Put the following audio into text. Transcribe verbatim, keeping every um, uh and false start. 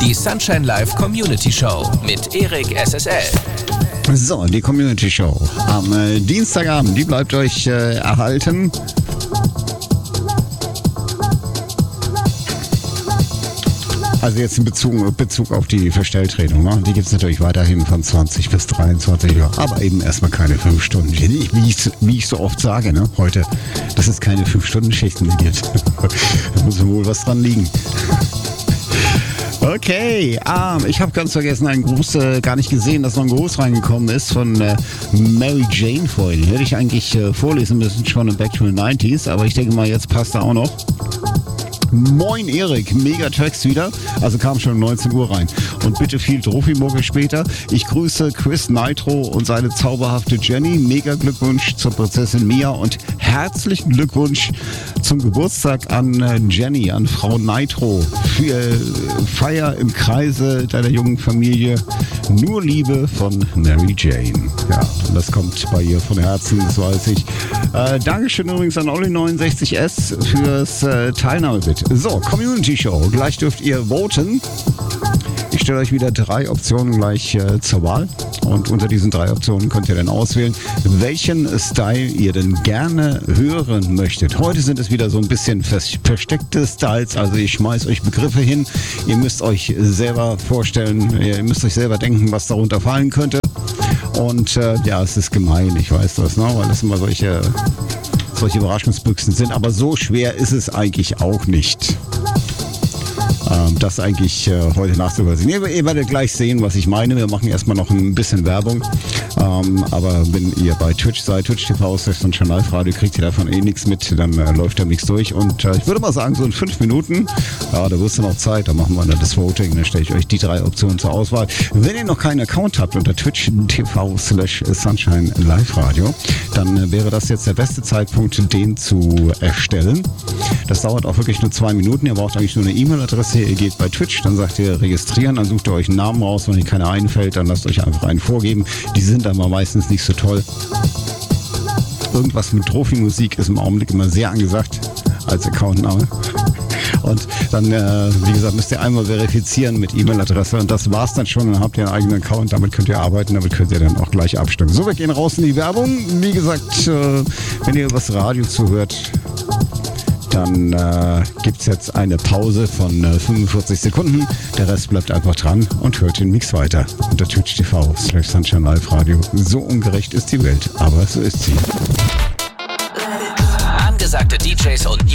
Die Sunshine Live Community Show mit Erik S S L. So, die Community Show am äh, Dienstagabend, die bleibt euch äh, erhalten. Also jetzt in Bezug, Bezug auf die Verstelltraining, ne? Die gibt es natürlich weiterhin von zwanzig bis dreiundzwanzig Uhr, aber eben erstmal keine fünf Stunden. Wie ich, wie ich so oft sage, ne? Heute, dass es keine fünf Stunden Schichten mehr gibt. Da muss wohl was dran liegen. Okay, ähm, ich habe ganz vergessen, einen Gruß, äh, gar nicht gesehen, dass noch ein Gruß reingekommen ist von äh, Mary Jane vorhin. Hätte ich eigentlich äh, vorlesen müssen, schon in Back to the nineties, aber ich denke mal, jetzt passt er auch noch. Moin Erik, mega Tracks wieder, also kam schon um neunzehn Uhr rein. Und bitte viel Trophy-Mucke später. Ich grüße Chris Nitro und seine zauberhafte Jenny. Mega Glückwunsch zur Prinzessin Mia und herzlichen Glückwunsch zum Geburtstag an äh, Jenny, an Frau Nitro. Für äh, Feier im Kreise deiner jungen Familie. Nur Liebe von Mary Jane. Ja, und das kommt bei ihr von Herzen, das weiß ich. Äh, Dankeschön übrigens an Olli neunundsechzig S fürs äh, Teilnahmebild. So, Community Show. Gleich dürft ihr voten. Ich stelle euch wieder drei Optionen gleich äh, zur Wahl. Und unter diesen drei Optionen könnt ihr dann auswählen, welchen Style ihr denn gerne hören möchtet. Heute sind es wieder so ein bisschen versteckte Styles. Also ich schmeiß euch Begriffe hin. Ihr müsst euch selber vorstellen, ihr müsst euch selber denken, was darunter fallen könnte. Und äh, ja, es ist gemein, ich weiß das, ne? Weil das immer solche... solche Überraschungsbüchsen sind, aber so schwer ist es eigentlich auch nicht. Ähm, das eigentlich äh, heute nachzuvollziehen. Ihr, ihr werdet gleich sehen, was ich meine. Wir machen erstmal noch ein bisschen Werbung. Ähm, aber wenn ihr bei Twitch seid, Twitch T V, Sunshine Live Radio, kriegt ihr davon eh nichts mit, dann äh, läuft da nichts durch. Und äh, ich würde mal sagen, so in fünf Minuten, ja, da wirst du noch Zeit, da machen wir dann das Voting, dann stelle ich euch die drei Optionen zur Auswahl. Wenn ihr noch keinen Account habt unter Twitch T V slash Sunshine Live Radio, dann äh, wäre das jetzt der beste Zeitpunkt, den zu erstellen. Das dauert auch wirklich nur zwei Minuten. Ihr braucht eigentlich nur eine E-Mail-Adresse. Ihr geht bei Twitch, dann sagt ihr registrieren, dann sucht ihr euch einen Namen raus. Wenn euch keiner einfällt, dann lasst euch einfach einen vorgeben. Die sind aber meistens nicht so toll. Irgendwas mit Trophy-Musik ist im Augenblick immer sehr angesagt als Accountname. Und dann, äh, wie gesagt, müsst ihr einmal verifizieren mit E-Mail-Adresse und das war's dann schon. Dann habt ihr einen eigenen Account, damit könnt ihr arbeiten, damit könnt ihr dann auch gleich abstimmen. So, wir gehen raus in die Werbung. Wie gesagt, äh, wenn ihr übers Radio zuhört, dann äh, gibt es jetzt eine Pause von äh, fünfundvierzig Sekunden. Der Rest bleibt einfach dran und hört den Mix weiter. Unter Twitch T V slash Sunshine Live Radio. So ungerecht ist die Welt, aber so ist sie. Angesagte D Js und